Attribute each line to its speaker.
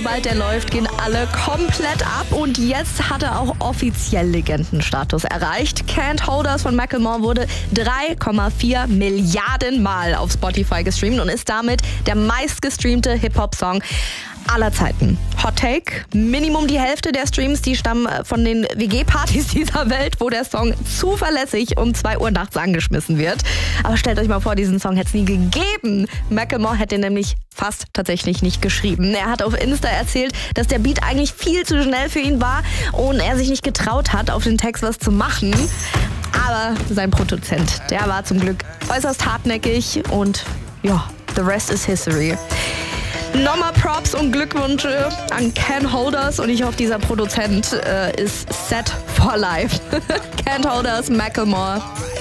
Speaker 1: sobald der läuft, gehen alle komplett ab. Und jetzt hat er auch offiziell Legendenstatus erreicht. Can't Hold Us von Macklemore wurde 3,4 Milliarden Mal auf Spotify gestreamt und ist damit der meistgestreamte Hip-Hop-Song aller Zeiten. Hot Take: Minimum die Hälfte der Streams, die stammen von den WG-Partys dieser Welt, wo der Song zuverlässig um 2 Uhr nachts angeschmissen wird. Aber stellt euch mal vor, diesen Song hätte es nie gegeben. Macklemore hätte nämlich fast tatsächlich nicht geschrieben. Er hat auf Insta erzählt, dass der Beat eigentlich viel zu schnell für ihn war und er sich nicht getraut hat, auf den Text was zu machen. Aber sein Produzent, der war zum Glück äußerst hartnäckig und ja, the rest is history. Nochmal Props und Glückwünsche an Can't Hold Us und ich hoffe, dieser Produzent ist set for life. Can't Hold Us, Macklemore.